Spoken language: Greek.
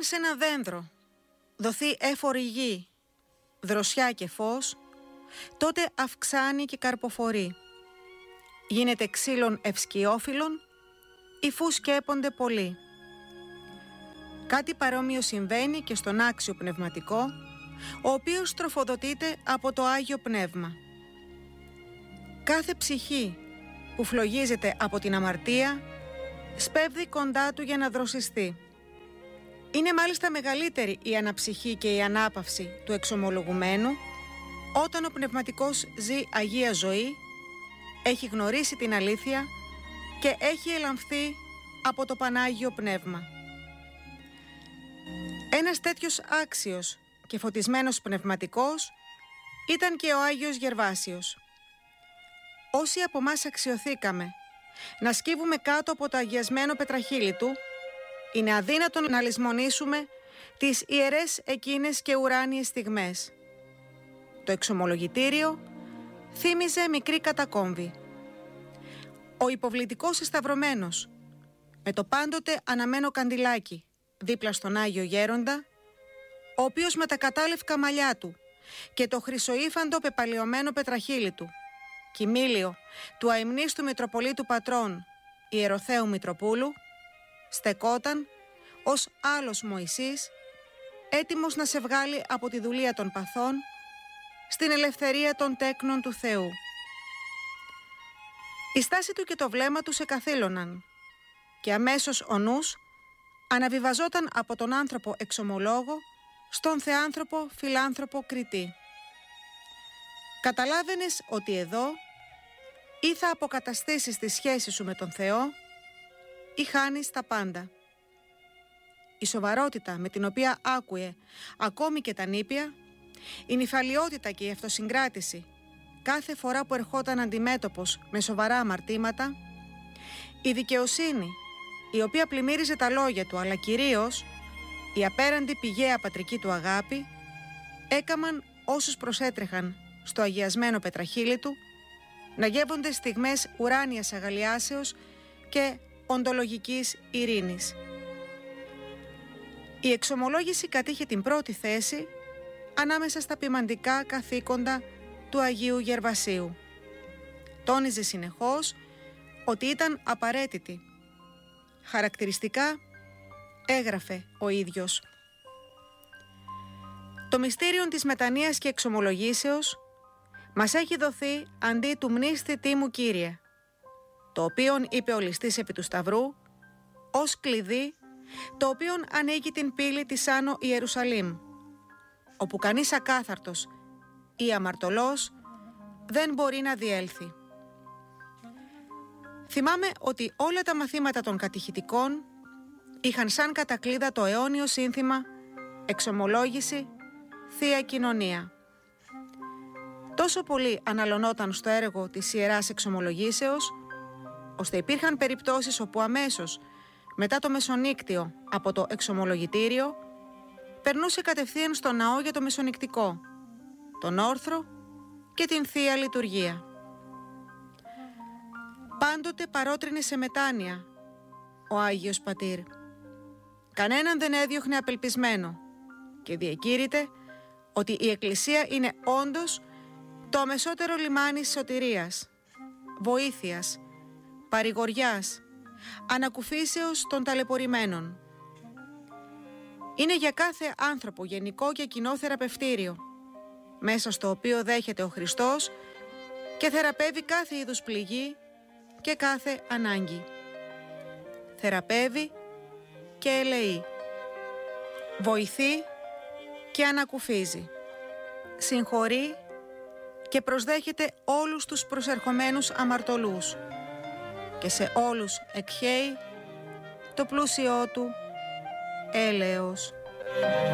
Όταν σε ένα δένδρο δοθεί έφορη γη, δροσιά και φως, τότε αυξάνει και καρποφορεί. Γίνεται ξύλων ευσκιόφυλλων, οι φους σκέπονται πολύ. Κάτι παρόμοιο συμβαίνει και στον άξιο πνευματικό, ο οποίος τροφοδοτείται από το Άγιο Πνεύμα. Κάθε ψυχή που φλογίζεται από την αμαρτία σπέβδει κοντά του για να δροσιστεί. Είναι μάλιστα μεγαλύτερη η αναψυχή και η ανάπαυση του εξομολογουμένου όταν ο πνευματικός ζει Αγία ζωή, έχει γνωρίσει την αλήθεια και έχει ελαμφθεί από το Πανάγιο Πνεύμα. Ένας τέτοιος άξιος και φωτισμένος πνευματικός ήταν και ο Άγιος Γερβάσιος. Όσοι από εμάς αξιωθήκαμε να σκύβουμε κάτω από το αγιασμένο πετραχύλι του, είναι αδύνατον να λησμονήσουμε τις ιερές εκείνες και ουράνιες στιγμές. Το εξομολογητήριο θύμιζε μικρή κατακόμβη. Ο υποβλητικός εσταυρωμένος, με το πάντοτε αναμένο καντιλάκι δίπλα στον Άγιο Γέροντα, ο οποίος με τα κατάλευκα μαλλιά του και το χρυσοήφαντο πεπαλαιωμένο πετραχύλι του, κοιμήλιο του αημνίστου Μητροπολίτου Πατρών Ιεροθέου Μητροπούλου, στεκόταν ως άλλος Μωυσής, έτοιμος να σε βγάλει από τη δουλεία των παθών στην ελευθερία των τέκνων του Θεού. Η στάση του και το βλέμμα του σε καθήλωναν και αμέσως ο νους αναβιβαζόταν από τον άνθρωπο εξομολόγο στον θεάνθρωπο φιλάνθρωπο κριτή. Καταλάβαινες ότι εδώ ή θα αποκαταστήσεις τη σχέση σου με τον Θεό ή χάνεις τα πάντα. Η σοβαρότητα με την οποία άκουε ακόμη και τα νήπια, η νηφαλιότητα και η αυτοσυγκράτηση κάθε φορά που ερχόταν αντιμέτωπος με σοβαρά αμαρτήματα, η δικαιοσύνη η οποία πλημμύριζε τα λόγια του, αλλά κυρίως η απέραντη πηγαία πατρική του αγάπη, έκαμαν όσους προσέτρεχαν στο αγιασμένο πετραχύλι του να γεύονται στιγμές ουράνιας αγαλιάσεως και οντολογικής ειρήνης. Η εξομολόγηση κατήχε την πρώτη θέση ανάμεσα στα ποιμαντικά καθήκοντα του Αγίου Γερβασίου. Τόνιζε συνεχώς ότι ήταν απαραίτητη. Χαρακτηριστικά έγραφε ο ίδιος: «Το μυστήριο της μετανοίας και εξομολογήσεως μας έχει δοθεί αντί του μνήσθητή μου Κύριε, το οποίον είπε ο ληστής επί του Σταυρού, ως κλειδί το οποίον ανοίγει την πύλη της Άνω Ιερουσαλήμ, όπου κανείς ακάθαρτος ή αμαρτωλός δεν μπορεί να διέλθει». Θυμάμαι ότι όλα τα μαθήματα των κατηχητικών είχαν σαν κατακλείδα το αιώνιο σύνθημα «Εξομολόγηση, Θεία Κοινωνία». Τόσο πολύ αναλωνόταν στο έργο της Ιεράς Εξομολογήσεως, ώστε υπήρχαν περιπτώσεις όπου αμέσως μετά το μεσονύκτιο από το εξομολογητήριο περνούσε κατευθείαν στο ναό για το μεσονυκτικό, τον όρθρο και την Θεία Λειτουργία. Πάντοτε παρότρινε σε μετάνοια ο Άγιος Πατήρ. Κανέναν δεν έδιωχνε απελπισμένο και διεκήρυτε ότι η Εκκλησία είναι όντως το αμεσότερο λιμάνι σωτηρίας, βοήθειας, παρηγοριάς, ανακουφίσεως των ταλαιπωρημένων. Είναι για κάθε άνθρωπο γενικό και κοινό θεραπευτήριο, μέσα στο οποίο δέχεται ο Χριστός και θεραπεύει κάθε είδους πληγή και κάθε ανάγκη. Θεραπεύει και ελεεί, βοηθεί και ανακουφίζει, συγχωρεί και προσδέχεται όλους τους προσερχομένους αμαρτωλούς και σε όλους εκχέει το πλούσιό του έλεος.